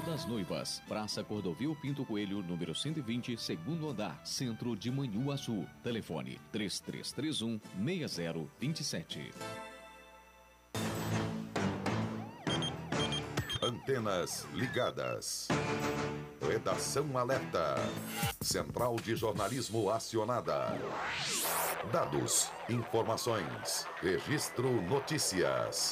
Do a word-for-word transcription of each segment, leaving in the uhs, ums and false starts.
das Noivas, Praça Cordovil Pinto Coelho, número cento e vinte, segundo andar, centro de Manhuaçu. Telefone três três três um, seis zero dois sete. Antenas ligadas. Redação alerta. Central de jornalismo acionada. Dados, informações, registro notícias.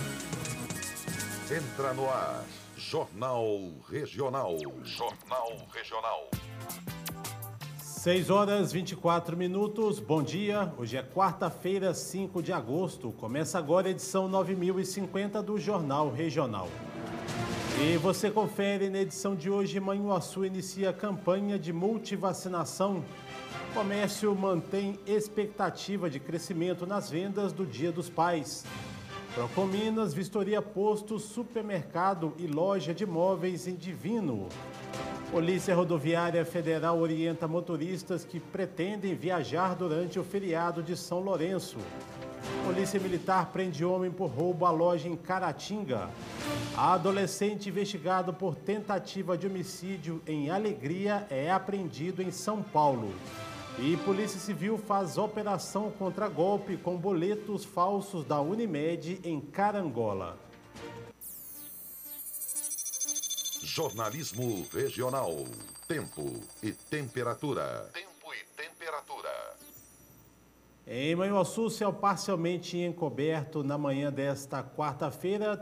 Entra no ar. Jornal Regional. Jornal Regional. seis horas e vinte e quatro minutos. Bom dia. Hoje é quarta-feira, cinco de agosto. Começa agora a edição nove mil e cinquenta do Jornal Regional. E você confere na edição de hoje, Manhuaçu inicia a campanha de multivacinação. O comércio mantém expectativa de crescimento nas vendas do Dia dos Pais. Procominas vistoria posto, supermercado e loja de móveis em Divino. Polícia Rodoviária Federal orienta motoristas que pretendem viajar durante o feriado de São Lourenço. Polícia Militar prende homem por roubo à loja em Caratinga. Adolescente investigado por tentativa de homicídio em Alegria é apreendido em São Paulo. E Polícia Civil faz operação contra golpe com boletos falsos da Unimed em Carangola. Jornalismo Regional. Tempo e temperatura. Tempo e temperatura. Em Manhuaçu, céu parcialmente encoberto na manhã desta quarta-feira.